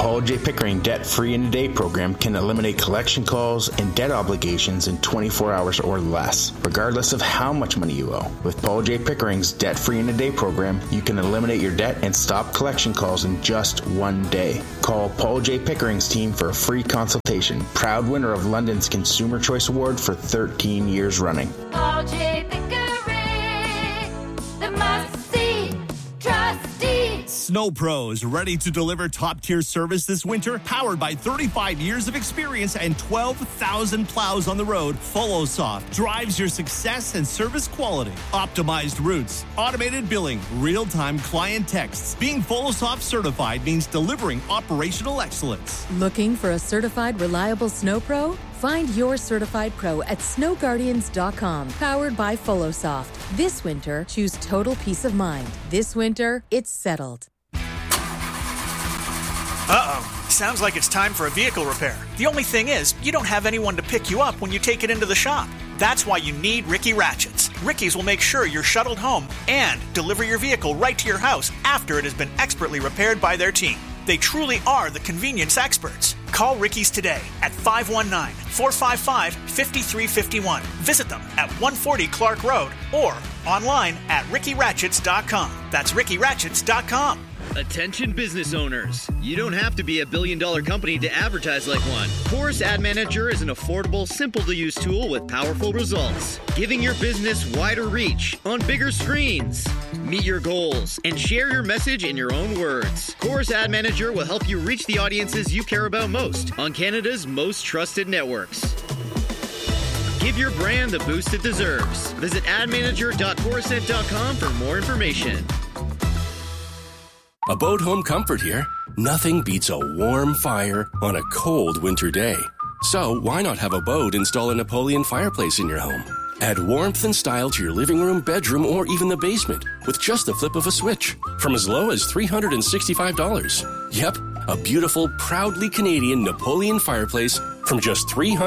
Paul J. Pickering Debt-Free in a Day program can eliminate collection calls and debt obligations in 24 hours or less, regardless of how much money you owe. With Paul J. Pickering's Debt-Free in a Day program, you can eliminate your debt and stop collection calls in just one day. Call Paul J. Pickering's team for a free consultation. Proud winner of London's Consumer Choice Award for 13 years running. Paul J. Pickering, the must-see trustee. Snow Pros, ready to deliver top-tier service this winter? Powered by 35 years of experience and 12,000 plows on the road, FoloSoft drives your success and service quality. Optimized routes, automated billing, real-time client texts. Being FoloSoft certified means delivering operational excellence. Looking for a certified, reliable Snow Pro? Find your certified pro at snowguardians.com. Powered by FoloSoft. This winter, choose total peace of mind. This winter, it's settled. Uh-oh. Sounds like it's time for a vehicle repair. The only thing is, you don't have anyone to pick you up when you take it into the shop. That's why you need Ricky Ratchets. Ricky's will make sure you're shuttled home and deliver your vehicle right to your house after it has been expertly repaired by their team. They truly are the convenience experts. Call Ricky's today at 519-455-5351. Visit them at 140 Clark Road or online at rickyratchets.com. That's rickyratchets.com. Attention business owners. You don't have to be a billion-dollar company to advertise like one. Chorus Ad Manager is an affordable, simple-to-use tool with powerful results, giving your business wider reach on bigger screens. Meet your goals and share your message in your own words. Chorus Ad Manager will help you reach the audiences you care about most on Canada's most trusted networks. Give your brand the boost it deserves. Visit admanager.chorusnet.com for more information. Abode Home Comfort here. Nothing beats a warm fire on a cold winter day. So why not have Abode install a Napoleon fireplace in your home? Add warmth and style to your living room, bedroom, or even the basement with just the flip of a switch from as low as $365. Yep, a beautiful, proudly Canadian Napoleon fireplace from just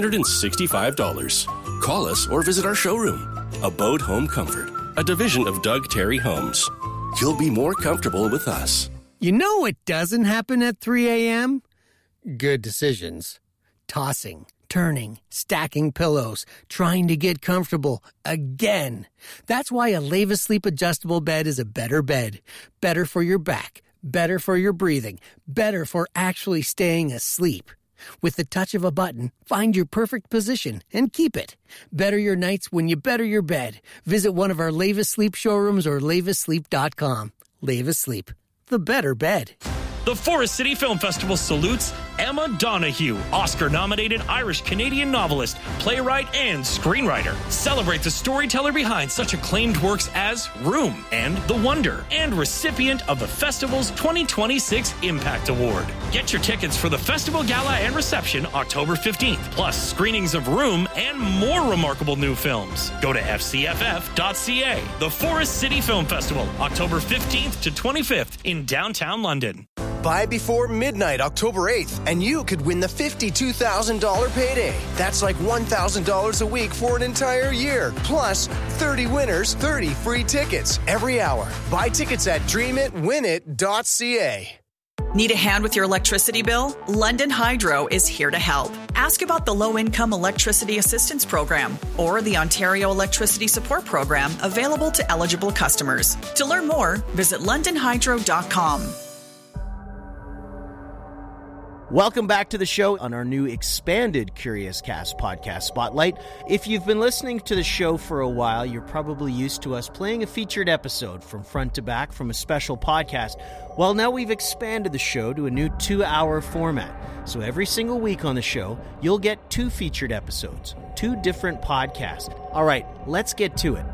$365. Call us or visit our showroom. Abode Home Comfort, a division of Doug Terry Homes. You'll be more comfortable with us. You know what doesn't happen at 3 a.m.? Good decisions. Tossing, turning, stacking pillows, trying to get comfortable again. That's why a Leva Sleep adjustable bed is a better bed. Better for your back, better for your breathing, better for actually staying asleep. With the touch of a button, find your perfect position and keep it. Better your nights when you better your bed. Visit one of our Leva Sleep showrooms or levasleep.com. Leva Sleep, the better bed. The Forest City Film Festival salutes Emma Donoghue, Oscar-nominated Irish-Canadian novelist, playwright, and screenwriter. Celebrate the storyteller behind such acclaimed works as Room and The Wonder, and recipient of the festival's 2026 Impact Award. Get your tickets for the festival gala and reception October 15th, plus screenings of Room and more remarkable new films. Go to fcff.ca. The Forest City Film Festival, October 15th to 25th in downtown London. Buy before midnight, October 8th, and you could win the $52,000 payday. That's like $1,000 a week for an entire year. Plus, 30 winners, 30 free tickets every hour. Buy tickets at dreamit.winit.ca. Need a hand with your electricity bill? London Hydro is here to help. Ask about the Low-Income Electricity Assistance Program or the Ontario Electricity Support Program available to eligible customers. To learn more, visit londonhydro.com. Welcome back to the show on our new expanded Curious Cast podcast spotlight. If you've been listening to the show for a while, you're probably used to us playing a featured episode from front to back from a special podcast. Well, now we've expanded the show to a new 2-hour format. So every single week on the show, you'll get 2 featured episodes, 2 different podcasts. All right, let's get to it.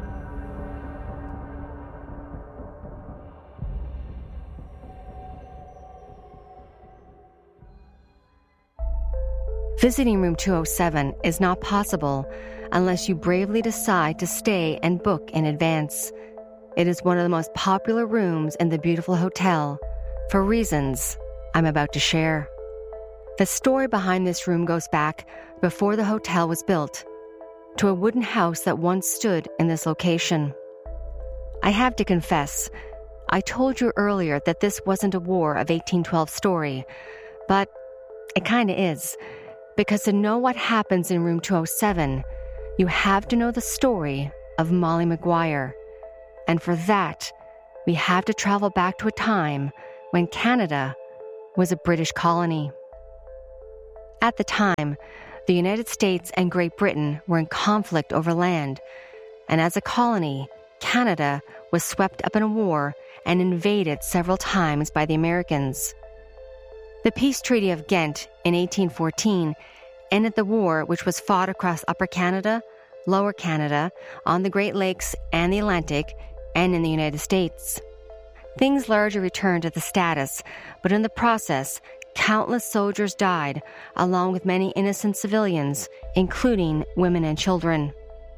Visiting room 207 is not possible unless you bravely decide to stay and book in advance. It is one of the most popular rooms in the beautiful hotel for reasons I'm about to share. The story behind this room goes back before the hotel was built to a wooden house that once stood in this location. I have to confess, I told you earlier that this wasn't a War of 1812 story, But it kind of is, because to know what happens in room 207, you have to know the story of Molly Maguire. And for that, we have to travel back to a time when Canada was a British colony. At the time, the United States and Great Britain were in conflict over land, and as a colony, Canada was swept up in a war and invaded several times by the Americans. The Peace Treaty of Ghent in 1814 ended the war, which was fought across Upper Canada, Lower Canada, on the Great Lakes and the Atlantic, and in the United States. Things largely returned to the status, but in the process, countless soldiers died, along with many innocent civilians, including women and children.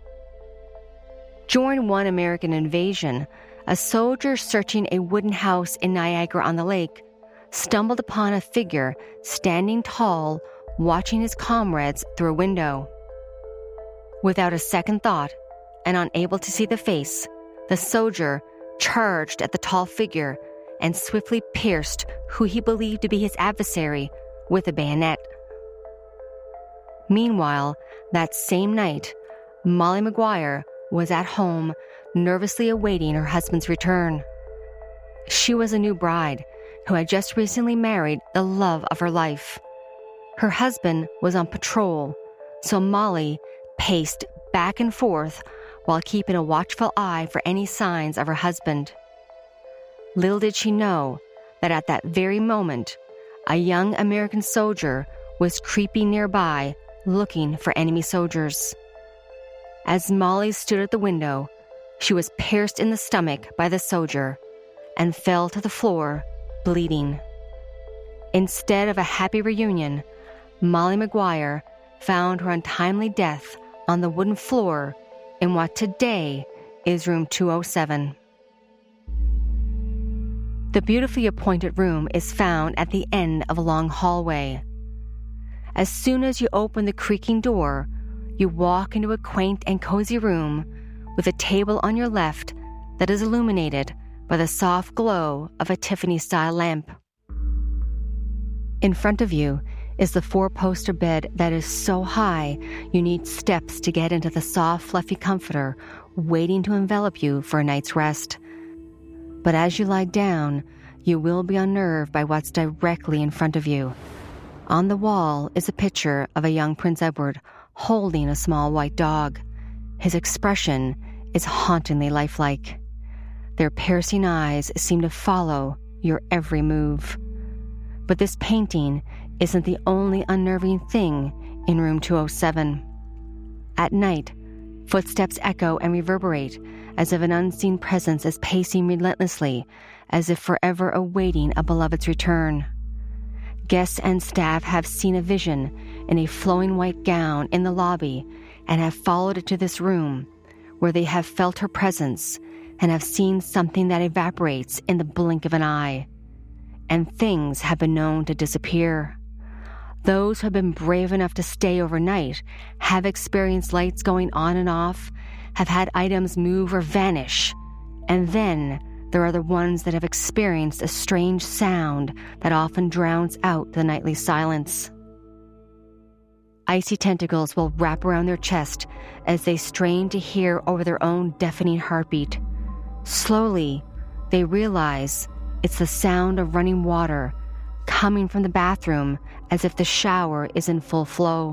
During one American invasion, a soldier searching a wooden house in Niagara-on-the-Lake stumbled upon a figure standing tall, watching his comrades through a window. Without a second thought, and unable to see the face, the soldier charged at the tall figure and swiftly pierced who he believed to be his adversary with a bayonet. Meanwhile, that same night, Molly Maguire was at home, nervously awaiting her husband's return. She was a new bride who had just recently married the love of her life. Her husband was on patrol, so Molly paced back and forth while keeping a watchful eye for any signs of her husband. Little did she know that at that very moment, a young American soldier was creeping nearby looking for enemy soldiers. As Molly stood at the window, she was pierced in the stomach by the soldier and fell to the floor, bleeding. Instead of a happy reunion, Molly Maguire found her untimely death on the wooden floor in what today is room 207. The beautifully appointed room is found at the end of a long hallway. As soon as you open the creaking door, you walk into a quaint and cozy room with a table on your left that is illuminated by the soft glow of a Tiffany-style lamp. In front of you is the four-poster bed that is so high you need steps to get into the soft, fluffy comforter waiting to envelop you for a night's rest. But as you lie down, you will be unnerved by what's directly in front of you. On the wall is a picture of a young Prince Edward holding a small white dog. His expression is hauntingly lifelike. Their piercing eyes seem to follow your every move. But this painting isn't the only unnerving thing in room 207. At night, footsteps echo and reverberate as if an unseen presence is pacing relentlessly, as if forever awaiting a beloved's return. Guests and staff have seen a vision in a flowing white gown in the lobby and have followed it to this room, where they have felt her presence and have seen something that evaporates in the blink of an eye. And things have been known to disappear. Those who have been brave enough to stay overnight have experienced lights going on and off, have had items move or vanish, and then there are the ones that have experienced a strange sound that often drowns out the nightly silence. Icy tentacles will wrap around their chest as they strain to hear over their own deafening heartbeat. Slowly, they realize it's the sound of running water coming from the bathroom as if the shower is in full flow.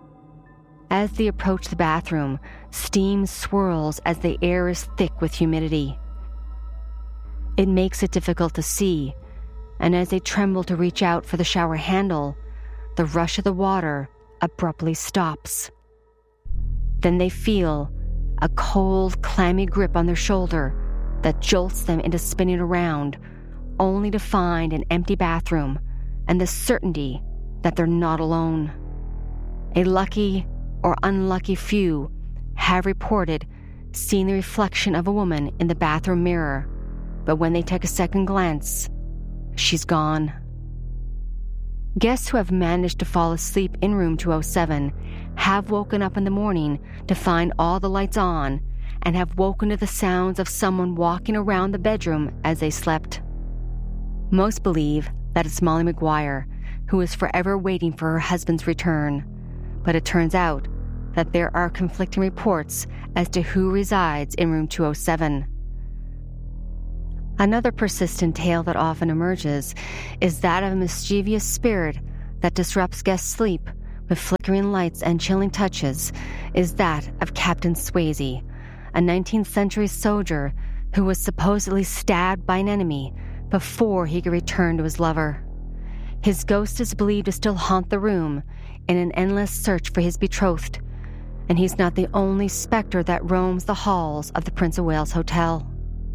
As they approach the bathroom, steam swirls as the air is thick with humidity. It makes it difficult to see, and as they tremble to reach out for the shower handle, the rush of the water abruptly stops. Then they feel a cold, clammy grip on their shoulder that jolts them into spinning around, only to find an empty bathroom and the certainty that they're not alone. A lucky or unlucky few have reported seeing the reflection of a woman in the bathroom mirror, but when they take a second glance, she's gone. Guests who have managed to fall asleep in room 207 have woken up in the morning to find all the lights on and have woken to the sounds of someone walking around the bedroom as they slept. Most believe that it's Molly Maguire, who is forever waiting for her husband's return. But it turns out that there are conflicting reports as to who resides in room 207. Another persistent tale that often emerges is that of a mischievous spirit that disrupts guests' sleep with flickering lights and chilling touches is that of Captain Swayze, a 19th century soldier who was supposedly stabbed by an enemy before he could return to his lover. His ghost is believed to still haunt the room in an endless search for his betrothed, and he's not the only specter that roams the halls of the Prince of Wales Hotel.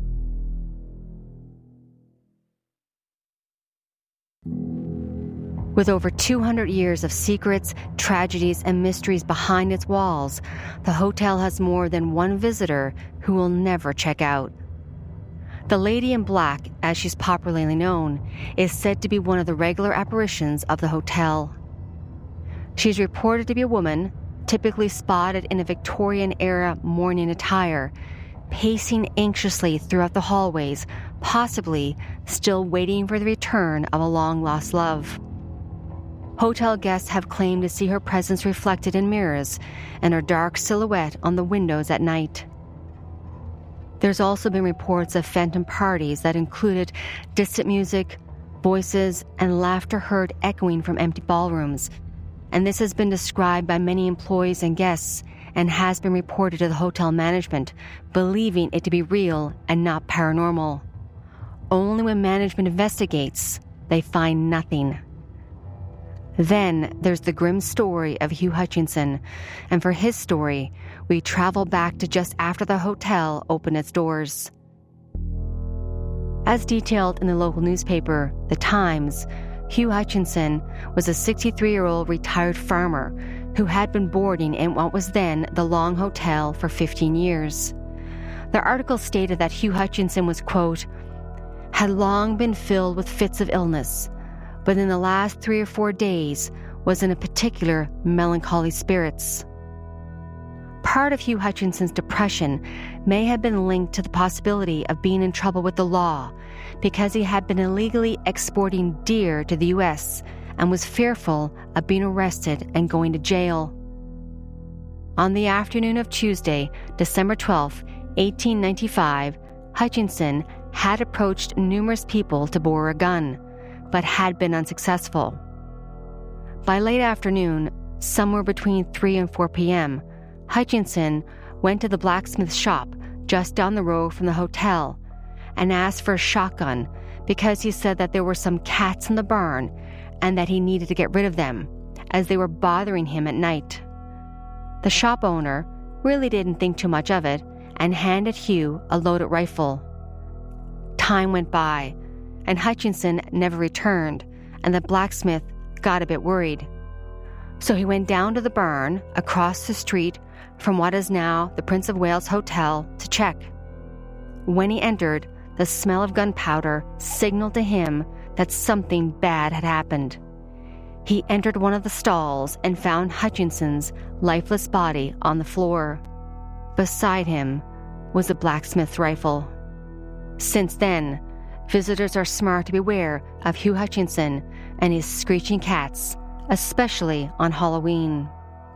With over 200 years of secrets, tragedies, and mysteries behind its walls, the hotel has more than one visitor who will never check out. The Lady in Black, as she's popularly known, is said to be one of the regular apparitions of the hotel. She's reported to be a woman, typically spotted in a Victorian-era mourning attire, pacing anxiously throughout the hallways, possibly still waiting for the return of a long-lost love. Hotel guests have claimed to see her presence reflected in mirrors and her dark silhouette on the windows at night. There's also been reports of phantom parties that included distant music, voices, and laughter heard echoing from empty ballrooms, and this has been described by many employees and guests and has been reported to the hotel management, believing it to be real and not paranormal. Only when management investigates, they find nothing. Then there's the grim story of Hugh Hutchinson, and for his story, we travel back to just after the hotel opened its doors. As detailed in the local newspaper, The Times, Hugh Hutchinson was a 63-year-old retired farmer who had been boarding in what was then the Long Hotel for 15 years. The article stated that Hugh Hutchinson was, quote, had long been filled with fits of illness, but in the last 3 or 4 days was in a particular melancholy spirits. Part of Hugh Hutchinson's depression may have been linked to the possibility of being in trouble with the law because he had been illegally exporting deer to the U.S. and was fearful of being arrested and going to jail. On the afternoon of Tuesday, December 12, 1895, Hutchinson had approached numerous people to borrow a gun, but had been unsuccessful. By late afternoon, somewhere between 3 and 4 p.m., Hutchinson went to the blacksmith shop just down the road from the hotel and asked for a shotgun because he said that there were some cats in the barn and that he needed to get rid of them as they were bothering him at night. The shop owner really didn't think too much of it and handed Hugh a loaded rifle. Time went by, and Hutchinson never returned, and the blacksmith got a bit worried. So he went down to the barn across the street from what is now the Prince of Wales Hotel to check. When he entered, the smell of gunpowder signaled to him that something bad had happened. He entered one of the stalls and found Hutchinson's lifeless body on the floor. Beside him was a blacksmith's rifle. Since then, visitors are smart to beware of Hugh Hutchinson and his screeching cats, especially on Halloween.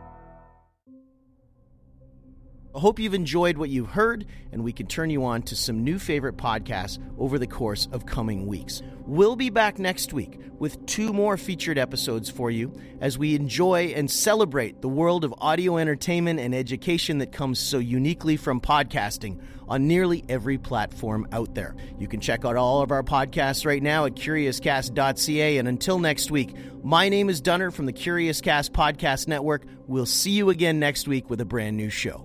I hope you've enjoyed what you've heard, and we can turn you on to some new favorite podcasts over the course of coming weeks. We'll be back next week with 2 more featured episodes for you as we enjoy and celebrate the world of audio entertainment and education that comes so uniquely from podcasting on nearly every platform out there. You can check out all of our podcasts right now at CuriousCast.ca, and until next week, my name is Dunner from the Curious Cast Podcast Network. We'll see you again next week with a brand new show.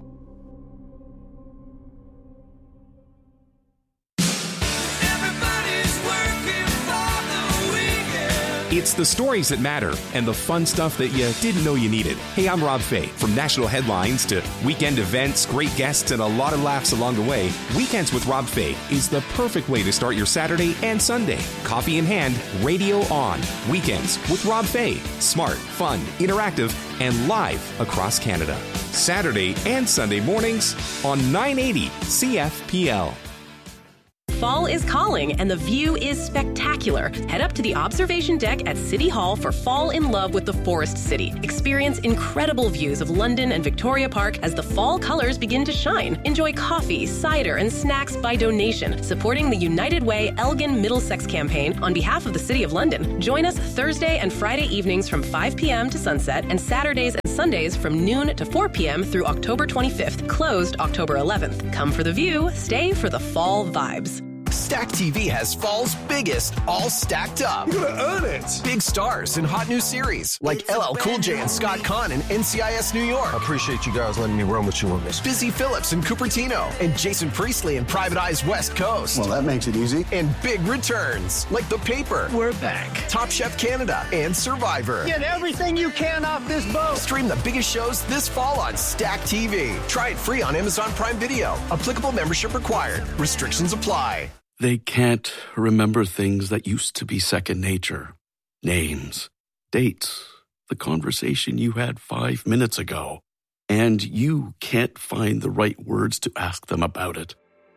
It's the stories that matter and the fun stuff that you didn't know you needed. Hey, I'm Rob Fay. From national headlines to weekend events, great guests, and a lot of laughs along the way, Weekends with Rob Fay is the perfect way to start your Saturday and Sunday. Coffee in hand, radio on. Weekends with Rob Fay. Smart, fun, interactive, and live across Canada. Saturday and Sunday mornings on 980 CFPL. Fall is calling and the view is spectacular. Head up to the observation deck at City Hall for Fall in Love with the Forest City. Experience incredible views of London and Victoria Park as the fall colors begin to shine. Enjoy coffee, cider, and snacks by donation, supporting the United Way Elgin Middlesex campaign on behalf of the City of London. Join us Thursday and Friday evenings from 5 p.m. to sunset and Saturdays and Sundays from noon to 4 p.m. through October 25th, closed October 11th. Come for the view, stay for the fall vibes. Stack TV has fall's biggest, all stacked up. You're gonna earn it. Big stars and hot new series like LL Cool J and Scott Conn in NCIS New York. I appreciate you guys letting me run with you on this. Busy Phillips and Cupertino, and Jason Priestley in Private Eye's West Coast. Well, that makes it easy. And big returns like The Paper. We're back. Top Chef Canada and Survivor. Get everything you can off this boat. Stream the biggest shows this fall on Stack TV. Try it free on Amazon Prime Video. Applicable membership required. Restrictions apply. They can't remember things that used to be second nature. Names, dates, the conversation you had 5 minutes ago. And you can't find the right words to ask them about it.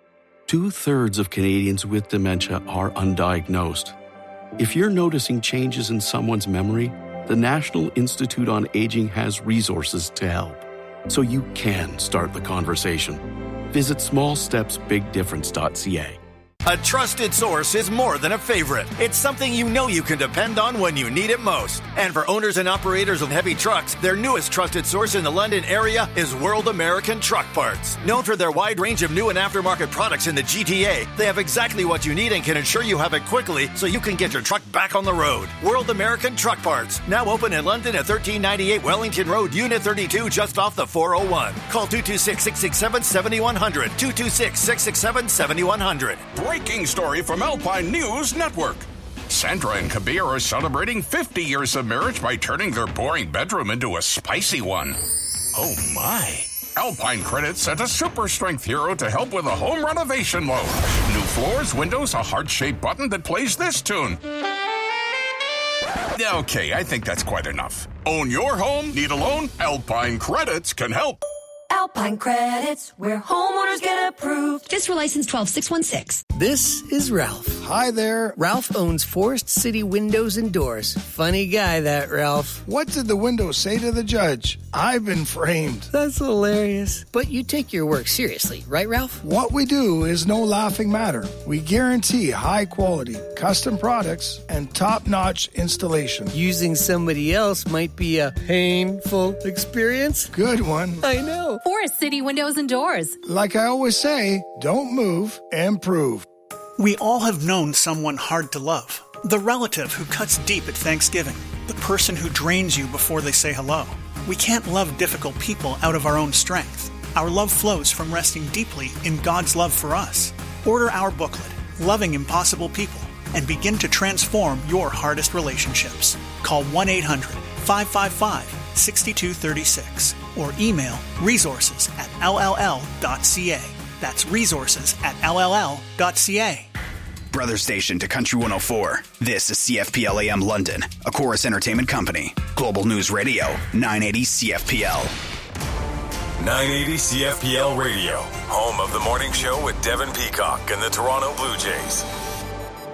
2/3 of Canadians with dementia are undiagnosed. If you're noticing changes in someone's memory, the National Institute on Aging has resources to help, so you can start the conversation. Visit smallstepsbigdifference.ca. A trusted source is more than a favorite. It's something you know you can depend on when you need it most. And for owners and operators of heavy trucks, their newest trusted source in the London area is World American Truck Parts. Known for their wide range of new and aftermarket products in the GTA, they have exactly what you need and can ensure you have it quickly so you can get your truck back on the road. World American Truck Parts, now open in London at 1398 Wellington Road, Unit 32, just off the 401. Call 226-667-7100, 226-667-7100. Breaking story from Alpine News Network. Sandra and Kabir are celebrating 50 years of marriage by turning their boring bedroom into a spicy one. Oh my. Alpine Credit sent a super strength hero to help with a home renovation loan. New floors, windows, a heart-shaped button that plays this tune. Okay, I think that's quite enough. Own your home? Need a loan? Alpine Credits can help. Alpine Credits, where homeowners get approved. FSRA license 12616. This is Ralph. Hi there. Ralph owns Forest City Windows and Doors. Funny guy, that Ralph. What did the window say to the judge? I've been framed. That's hilarious. But you take your work seriously, right, Ralph? What we do is no laughing matter. We guarantee high quality, custom products, and top-notch installation. Using somebody else might be a painful experience. Good one. I know. Forest City Windows and Doors. Like I always say, don't move, improve. We all have known someone hard to love. The relative who cuts deep at Thanksgiving. The person who drains you before they say hello. We can't love difficult people out of our own strength. Our love flows from resting deeply in God's love for us. Order our booklet, Loving Impossible People, and begin to transform your hardest relationships. Call 1-800-555-6236 or email resources@lll.ca. That's resources@lll.ca. Brother station to Country 104. This is CFPL AM London, a Chorus Entertainment company. Global News Radio, 980 CFPL. 980 CFPL Radio, home of the morning show with Devin Peacock and the Toronto Blue Jays.